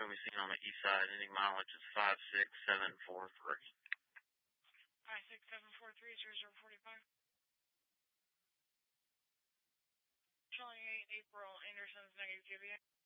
can be seen on the east side. Ending mileage is 56743. 56743, 0045. 28 April, Anderson's negative QBA.